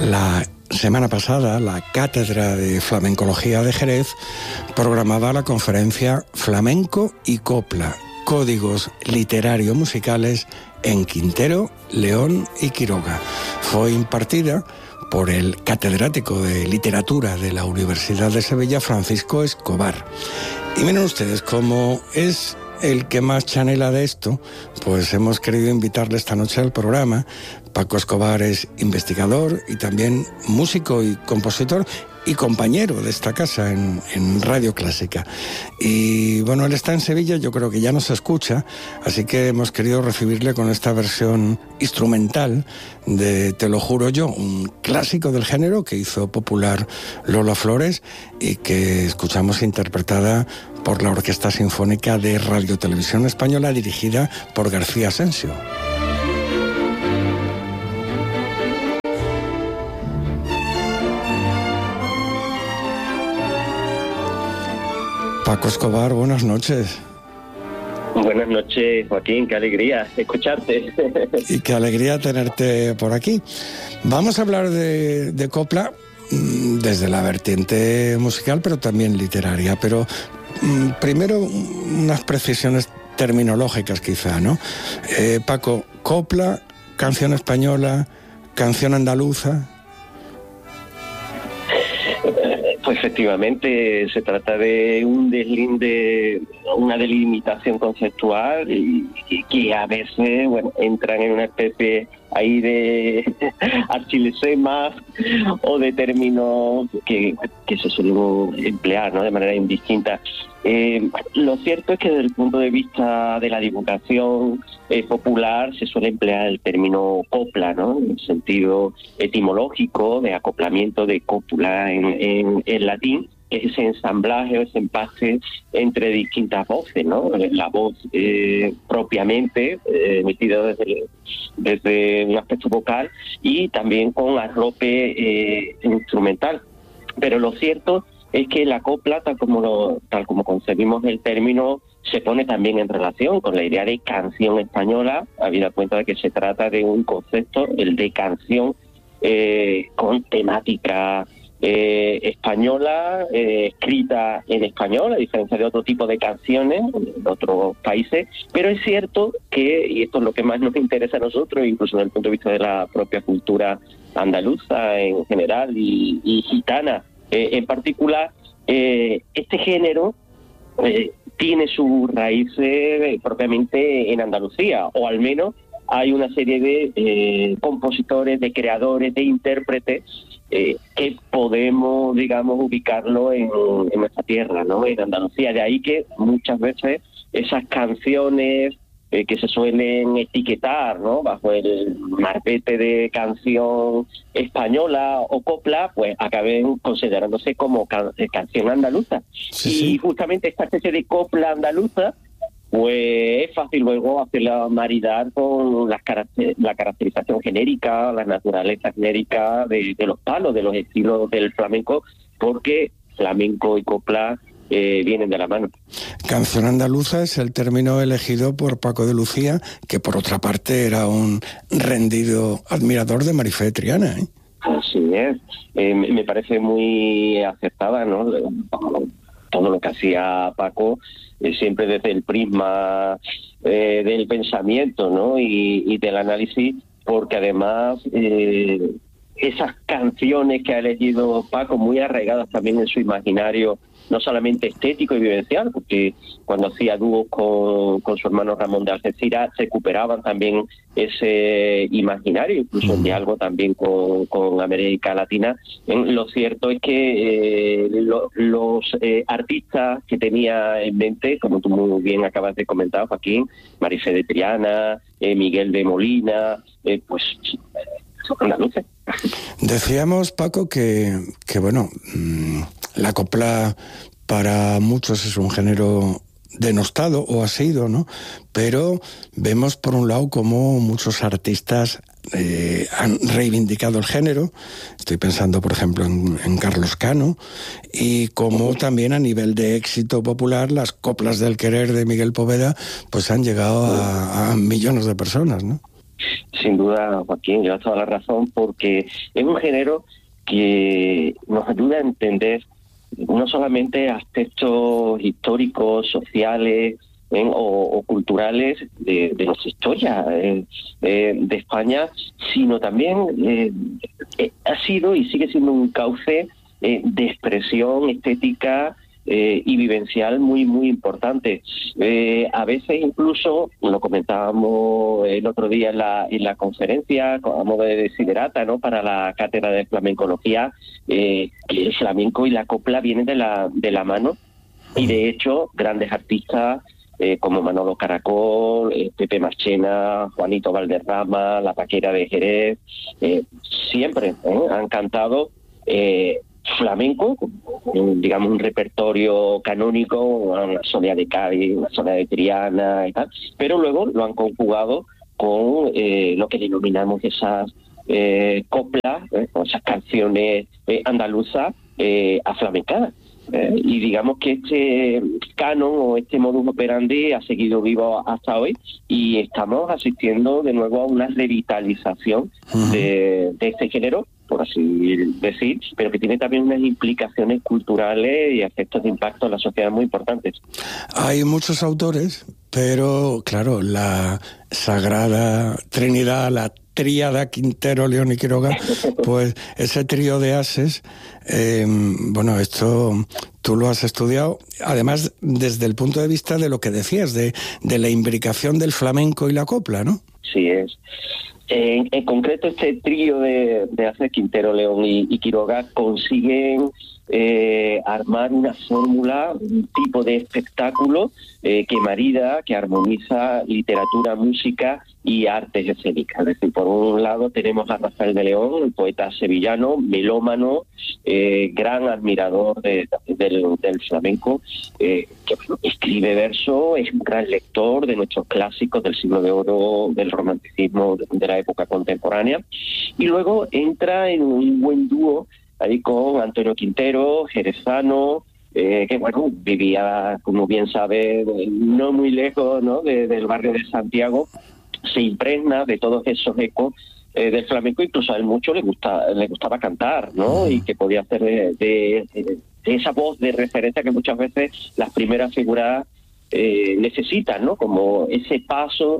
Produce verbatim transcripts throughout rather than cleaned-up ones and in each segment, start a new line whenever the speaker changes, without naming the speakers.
La semana pasada, la Cátedra de Flamencología de Jerez programaba la conferencia Flamenco y Copla, Códigos Literarios Musicales en Quintero, León y Quiroga. Fue impartida por el catedrático de Literatura de la Universidad de Sevilla, Francisco Escobar. Y miren ustedes, como es el que más chanela de esto, pues hemos querido invitarle esta noche al programa. Paco Escobar es investigador y también músico y compositor y compañero de esta casa en, en Radio Clásica. Y bueno, él está en Sevilla, yo creo que ya nos escucha, así que hemos querido recibirle con esta versión instrumental de Te lo juro yo, un clásico del género que hizo popular Lola Flores y que escuchamos interpretada por la Orquesta Sinfónica de Radio Televisión Española, dirigida por García Asensio. Paco Escobar, buenas noches.
Buenas noches, Joaquín, qué alegría escucharte.
Y qué alegría tenerte por aquí. Vamos a hablar de, de copla desde la vertiente musical, pero también literaria. Pero primero unas precisiones terminológicas quizá, ¿no? Eh, Paco, copla, canción española, canción andaluza.
Pues efectivamente se trata de un deslinde, una delimitación conceptual y, y que a veces, bueno, entran en una especie ahí de archilesemas o de términos que, que se suelen emplear, ¿no?, de manera indistinta. Eh, lo cierto es que desde el punto de vista de la divulgación eh, popular se suele emplear el término copla, ¿no?, en el sentido etimológico de acoplamiento de cópula en, en, en latín, que es ese ensamblaje o ese empaste entre distintas voces, ¿no? La voz eh, propiamente eh, emitida desde, desde un aspecto vocal y también con arrope eh, instrumental. Pero lo cierto es que la copla, tal como lo, tal como concebimos el término, se pone también en relación con la idea de canción española, habida cuenta de que se trata de un concepto, el de canción, eh, con temática eh, española, eh, escrita en español, a diferencia de otro tipo de canciones en otros países. Pero es cierto que, y esto es lo que más nos interesa a nosotros, incluso desde el punto de vista de la propia cultura andaluza en general y, y gitana, Eh, en particular, eh, este género eh, tiene sus raíces eh, propiamente en Andalucía, o al menos hay una serie de eh, compositores, de creadores, de intérpretes eh, que podemos, digamos, ubicarlo en, en nuestra tierra, ¿no?, en Andalucía. De ahí que muchas veces esas canciones Eh, que se suelen etiquetar, ¿no?, bajo el marbete de canción española o copla, pues acaben considerándose como can- canción andaluza.
Sí,
y
sí.
Justamente esta especie de copla andaluza, pues es fácil luego hacerla maridar con las caracter- la caracterización genérica, la naturaleza genérica de, de los palos, de los estilos del flamenco, porque flamenco y copla Eh, vienen de la mano.
Canción andaluza es el término elegido por Paco de Lucía, que por otra parte era un rendido admirador de Marifé de Triana, ¿eh?
Así es. Eh, me parece muy acertada, ¿no?, todo lo que hacía Paco, eh, siempre desde el prisma eh, del pensamiento, ¿no?, y, y del análisis, porque además eh, esas canciones que ha elegido Paco, muy arraigadas también en su imaginario, no solamente estético y vivencial, porque cuando hacía dúos con, con su hermano Ramón de Algeciras recuperaban también ese imaginario, incluso en diálogo también con, con América Latina. En, lo cierto es que eh, lo, los eh, artistas que tenía en mente, como tú muy bien acabas de comentar, Joaquín, Marifé de Triana, eh, Miguel de Molina, eh, pues son andaluces.
Decíamos, Paco, que, que bueno, mmm, la copla para muchos es un género denostado, o ha sido, ¿no? Pero vemos por un lado cómo muchos artistas eh, han reivindicado el género. Estoy pensando, por ejemplo, en, en Carlos Cano, y cómo también a nivel de éxito popular las coplas del querer de Miguel Poveda pues han llegado a, a millones de personas, ¿no?
Sin duda, Joaquín, llevas toda la razón, porque es un género que nos ayuda a entender no solamente aspectos históricos, sociales ¿eh? o, o culturales de, de nuestra historia eh, eh, de España, sino también eh, eh, ha sido y sigue siendo un cauce eh, de expresión estética Eh, y vivencial muy, muy importante. Eh, a veces incluso, lo comentábamos el otro día en la, en la conferencia, a modo de desiderata, ¿no?, para la cátedra de flamencología, eh, que el flamenco y la copla vienen de la, de la mano, y de hecho, grandes artistas eh, como Manolo Caracol, eh, Pepe Marchena, Juanito Valderrama, La Paquera de Jerez, eh, siempre ¿eh? han cantado eh, flamenco, digamos un repertorio canónico, una soleá de Cádiz, una soleá de Triana y tal, pero luego lo han conjugado con eh, lo que denominamos esas eh, coplas, eh, o esas canciones eh, andaluzas eh, aflamencadas. Eh, y digamos que este canon o este modus operandi ha seguido vivo hasta hoy, y estamos asistiendo de nuevo a una revitalización uh-huh. de, de este género, por así decir, pero que tiene también unas implicaciones culturales y efectos de impacto en la sociedad muy importantes.
Hay muchos autores, pero claro, la Sagrada Trinidad, la tríada Quintero, León y Quiroga, pues ese trío de ases, eh, bueno, esto tú lo has estudiado, además desde el punto de vista de lo que decías, de, de la imbricación del flamenco y la copla, ¿no?
Sí es. En, en concreto, este trío de, de ases, Quintero, León y, y Quiroga, consiguen eh, armar una fórmula, un tipo de espectáculo eh, que marida, que armoniza literatura, música y artes escénicas. Es decir, por un lado tenemos a Rafael de León, el poeta sevillano, melómano, eh, gran admirador de, del, del flamenco, eh, que bueno, escribe verso, es un gran lector de nuestros clásicos del siglo de oro, del romanticismo de, de la época contemporánea, y luego entra en un buen dúo ahí con Antonio Quintero, jerezano, eh, que bueno, vivía, como bien sabe, no muy lejos, ¿no?, de, del barrio de Santiago. Se impregna de todos esos ecos eh, del flamenco, incluso a él mucho le gusta, le gustaba cantar, ¿no?, y que podía hacer de, de, de esa voz de referencia que muchas veces las primeras figuras eh, necesitan, ¿no?, como ese paso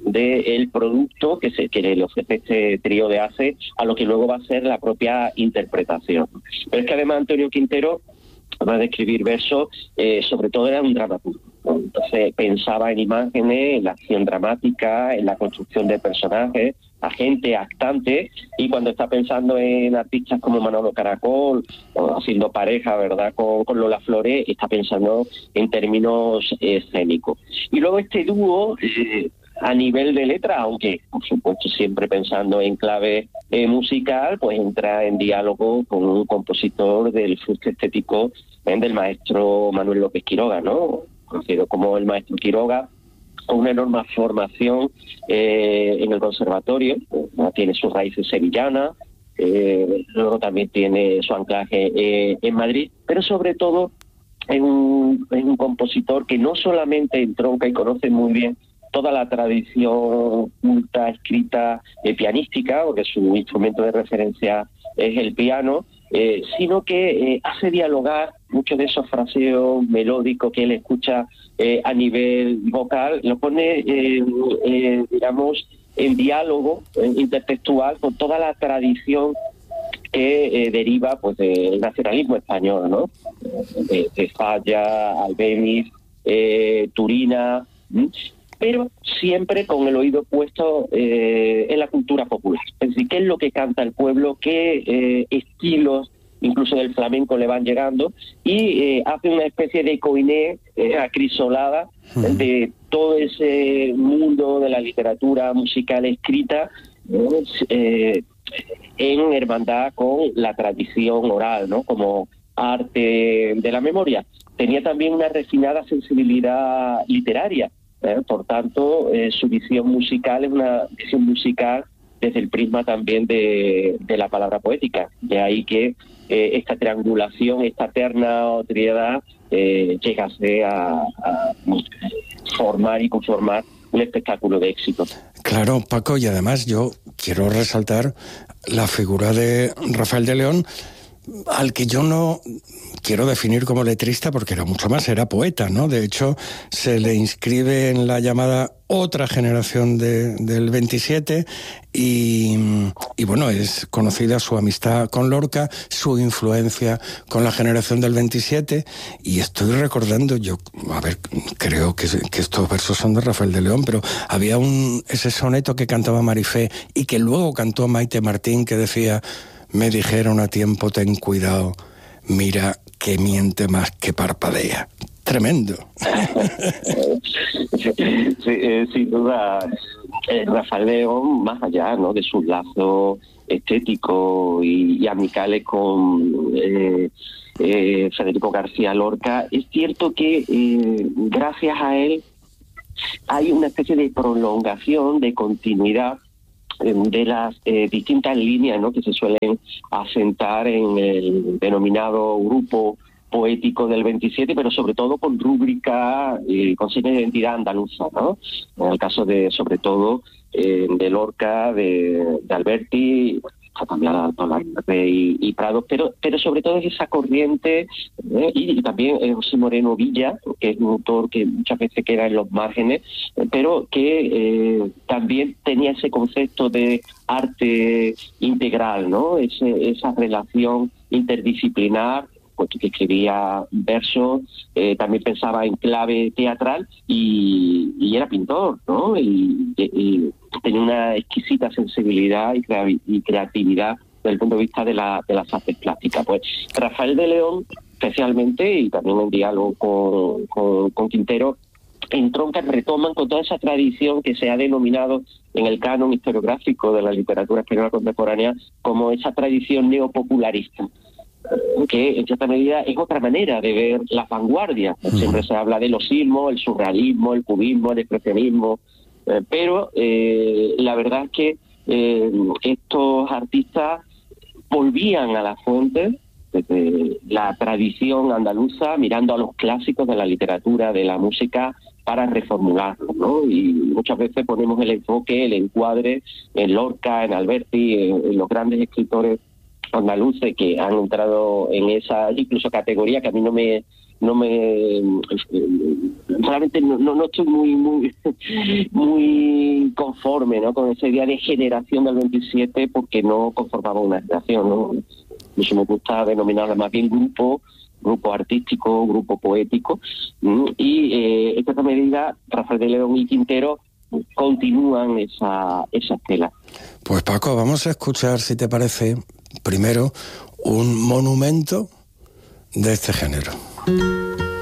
del producto que se que le ofrece este trío de ases a lo que luego va a ser la propia interpretación. Pero es que además Antonio Quintero, además de escribir versos, eh, sobre todo era un dramaturgo, ¿no? Entonces pensaba en imágenes, en la acción dramática, en la construcción de personajes, agentes, actantes, y cuando está pensando en artistas como Manolo Caracol, o haciendo pareja, ¿verdad?, con, con Lola Flores, está pensando en términos escénicos. Y luego este dúo, eh, a nivel de letra, aunque por supuesto siempre pensando en clave eh, musical, pues entra en diálogo con un compositor del fuste estético eh, del maestro Manuel López Quiroga, ¿no?, conocido como el maestro Quiroga, con una enorme formación eh, en el conservatorio, ¿no? Tiene sus raíces sevillanas, eh, luego también tiene su anclaje eh, en Madrid, pero sobre todo es un, es un compositor que no solamente entronca y conoce muy bien toda la tradición culta, escrita, eh, pianística, porque su instrumento de referencia es el piano, eh, sino que eh, hace dialogar muchos de esos fraseos melódicos que él escucha eh, a nivel vocal, lo pone, eh, eh, digamos, en diálogo eh, intertextual con toda la tradición que eh, deriva pues del nacionalismo español, ¿no? De, de Falla, Albéniz, eh, Turina, ¿m? Pero siempre con el oído puesto eh, en la cultura popular. Es decir, qué es lo que canta el pueblo, qué eh, estilos incluso del flamenco le van llegando, y eh, hace una especie de coiné eh, acrisolada uh-huh. de todo ese mundo de la literatura musical escrita eh, en hermandad con la tradición oral, ¿no?, como arte de la memoria. Tenía también una refinada sensibilidad literaria. ¿Eh? Por tanto, eh, su visión musical es una visión musical desde el prisma también de, de la palabra poética. De ahí que eh, esta triangulación, esta terna o triada eh, llegase a, a formar y conformar un espectáculo de éxito.
Claro, Paco, y además yo quiero resaltar la figura de Rafael de León, al que yo no quiero definir como letrista porque era mucho más, era poeta, ¿no? De hecho, se le inscribe en la llamada otra generación de, del veintisiete y, y bueno, es conocida su amistad con Lorca, su influencia con la generación del veintisiete, y estoy recordando, yo, a ver, creo que, que estos versos son de Rafael de León, pero había un ese soneto que cantaba Marifé y que luego cantó Maite Martín, que decía: me dijeron a tiempo, ten cuidado, mira que miente más que parpadea. Tremendo.
Sí, eh, sin duda, eh, Rafael León, más allá, ¿no?, de sus lazos estéticos y, y amicales con eh, eh, Federico García Lorca, es cierto que eh, gracias a él hay una especie de prolongación, de continuidad de las eh, distintas líneas, ¿no?, que se suelen asentar en el denominado grupo poético del veintisiete, pero sobre todo con rúbrica, eh, con señas de identidad andaluza, ¿no? En el caso de, sobre todo, eh, de Lorca, de, de Alberti, también y, y Prado, pero pero sobre todo es esa corriente, eh, y, y también eh, José Moreno Villa, que es un autor que muchas veces queda en los márgenes, eh, pero que eh, también tenía ese concepto de arte integral, ¿no? Ese, esa relación interdisciplinar, pues, que escribía versos, eh, también pensaba en clave teatral y, y era pintor, ¿no? Y, y, y tenía una exquisita sensibilidad y, crea- y creatividad desde el punto de vista de, la, de las artes plásticas. Pues Rafael de León, especialmente, y también en diálogo con, con, con Quintero, entroncan, retoman con toda esa tradición que se ha denominado en el canon historiográfico de la literatura española contemporánea como esa tradición neopopularista, que en cierta medida es otra manera de ver las vanguardias. Siempre se habla del osismo, el surrealismo, el cubismo, el expresionismo, eh, pero eh, la verdad es que eh, estos artistas volvían a las fuentes desde la tradición andaluza, mirando a los clásicos de la literatura, de la música, para reformularlo, ¿no? Y muchas veces ponemos el enfoque, el encuadre en Lorca, en Alberti, en, en los grandes escritores andaluces que han entrado en esa incluso categoría que a mí no me no me realmente no, no, no estoy muy muy muy conforme, ¿no?, con esa idea de generación del veintisiete, porque no conformaba una generación, ¿no? Eso me gusta denominarla más bien grupo grupo artístico, grupo poético, y eh, en esta medida Rafael de León y Quintero continúan esa esa estela.
Pues Paco, vamos a escuchar, si te parece, primero un monumento de este género.